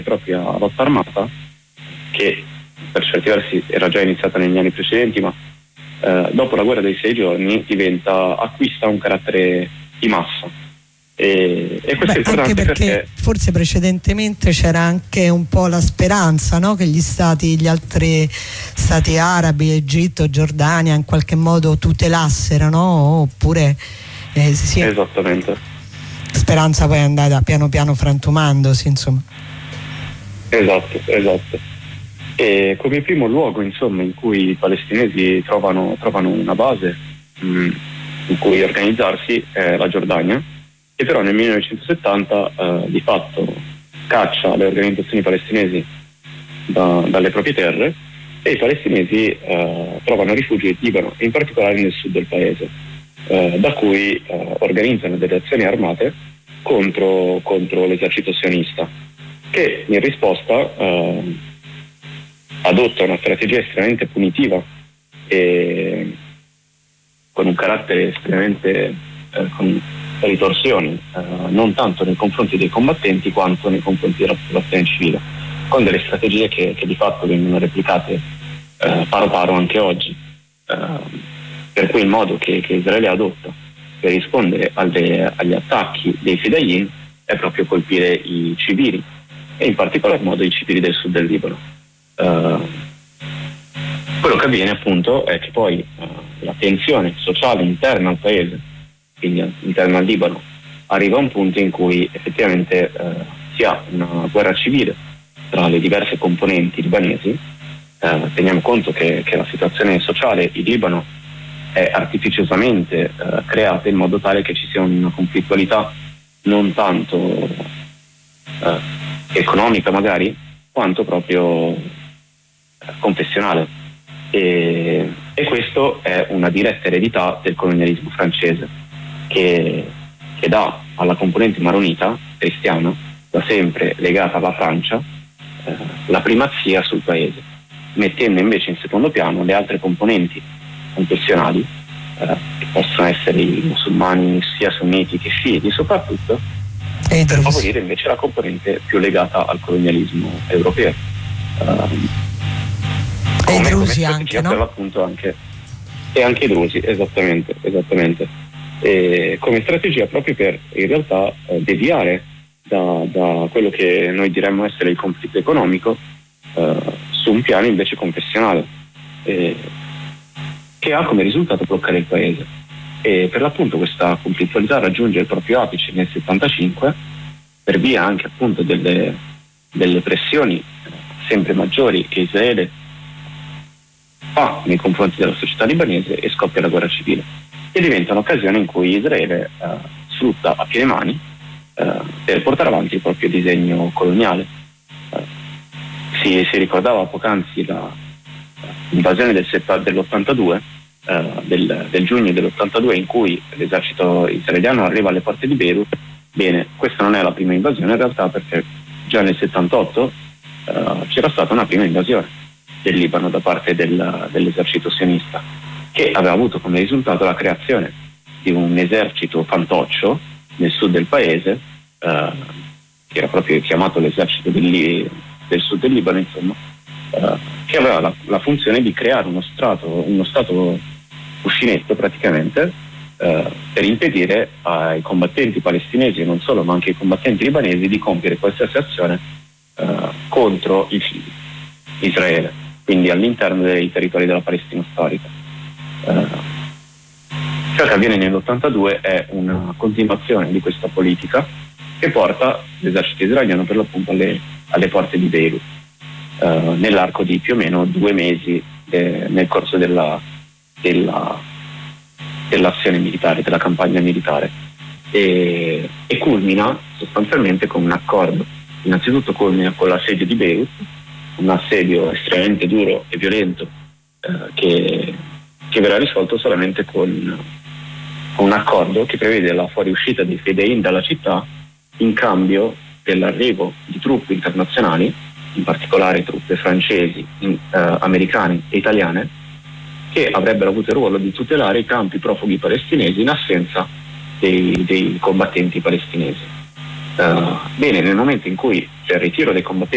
propria lotta armata, che per certi versi era già iniziata negli anni precedenti, ma dopo la guerra dei 6 giorni acquista un carattere di massa. E questo è importante anche perché forse precedentemente c'era anche un po' la speranza, no? Che gli altri stati arabi, Egitto, Giordania, in qualche modo tutelassero, no? Oppure sì. Esattamente. Speranza poi è andata piano piano frantumandosi, insomma. Esatto. E come primo luogo, insomma, in cui i palestinesi trovano una base in cui organizzarsi è la Giordania, che però nel 1970 di fatto caccia le organizzazioni palestinesi dalle proprie terre, e i palestinesi trovano rifugio in Libano, in particolare nel sud del paese, da cui organizzano delle azioni armate contro l'esercito sionista, che in risposta adotta una strategia estremamente punitiva e con un carattere estremamente con ritorsioni, non tanto nei confronti dei combattenti quanto nei confronti della popolazione civile, con delle strategie che di fatto vengono replicate paro paro anche oggi, per cui il modo che Israele adotta per rispondere agli attacchi dei Fedayeen è proprio colpire i civili, e in particolar modo i civili del sud del Libano. Quello che avviene appunto è che poi la tensione sociale interna al paese, quindi interna al Libano, arriva a un punto in cui effettivamente si ha una guerra civile tra le diverse componenti libanesi. Teniamo conto che la situazione sociale in Libano è artificiosamente creata in modo tale che ci sia una conflittualità non tanto economica magari, quanto proprio confessionale, e questo è una diretta eredità del colonialismo francese, che dà alla componente maronita cristiana, da sempre legata alla Francia, la primazia sul paese, mettendo invece in secondo piano le altre componenti confessionali, che possono essere i musulmani sia sunniti che sciiti soprattutto, per favorire invece la componente più legata al colonialismo europeo. E i drusi anche, no? Per l'appunto e anche i drusi, esattamente. E come strategia proprio per in realtà deviare da quello che noi diremmo essere il conflitto economico su un piano invece confessionale, che ha come risultato bloccare il paese. E per l'appunto questa conflittualità raggiunge il proprio apice nel 75 per via anche appunto delle pressioni sempre maggiori che Israele fa nei confronti della società libanese, e scoppia la guerra civile, e diventa un'occasione in cui Israele sfrutta a piene mani per portare avanti il proprio disegno coloniale. Si ricordava poc'anzi l'invasione dell'82, del giugno dell'82, in cui l'esercito israeliano arriva alle porte di Beirut. Bene, questa non è la prima invasione in realtà, perché già nel 78 c'era stata una prima invasione del Libano da parte dell'esercito sionista, che aveva avuto come risultato la creazione di un esercito fantoccio nel sud del paese, che era proprio chiamato l'esercito del sud del Libano, insomma, che aveva la funzione di creare uno stato cuscinetto praticamente, per impedire ai combattenti palestinesi, e non solo, ma anche ai combattenti libanesi, di compiere qualsiasi azione contro Israele, quindi all'interno dei territori della Palestina storica. Ciò che avviene nell'82 è una continuazione di questa politica che porta l'esercito israeliano per l'appunto alle porte di Beirut, nell'arco di più o meno 2 mesi nel corso dell'azione militare, della campagna militare, e culmina sostanzialmente con un accordo. Innanzitutto culmina con l'assedio di Beirut, un assedio estremamente duro e violento, che verrà risolto solamente con un accordo che prevede la fuoriuscita dei Fedayeen dalla città in cambio dell'arrivo di truppe internazionali, in particolare truppe francesi, americane e italiane, che avrebbero avuto il ruolo di tutelare i campi profughi palestinesi in assenza dei combattenti palestinesi. Bene, nel momento in cui c'è il ritiro dei combattenti